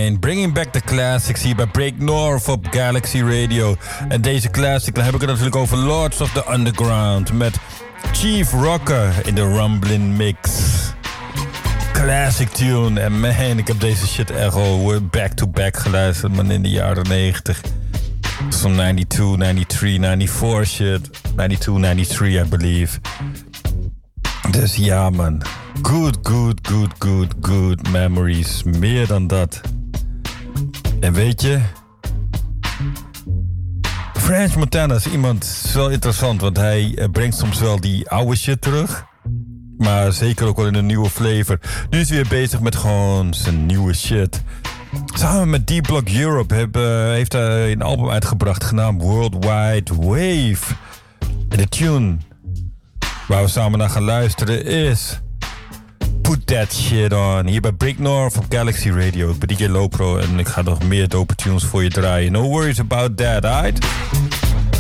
Train. Bringing back the classics hier bij Break North op Galaxy Radio. En deze classic, dan heb ik het natuurlijk over Lords of the Underground. Met Chief Rocker in de Rumblin' Mix. Classic tune. En man, ik heb deze shit echt al back-to-back geluisterd, man, in de jaren 90. Zo'n 92, 93, 94 shit. 92, 93, I believe. Dus ja, man. Good memories. Meer dan dat. En weet je, French Montana is iemand wel interessant, want hij brengt soms wel die oude shit terug. Maar zeker ook wel in een nieuwe flavor. Nu is hij weer bezig met gewoon zijn nieuwe shit. Samen met D-Block Europe heeft hij een album uitgebracht genaamd Worldwide Wave. En de tune waar we samen naar gaan luisteren is Put That Shit On. Hier bij Break North op Galaxy Radio. Ik ben DJ Lopro en ik ga nog meer dope tunes voor je draaien. No worries about that, alright?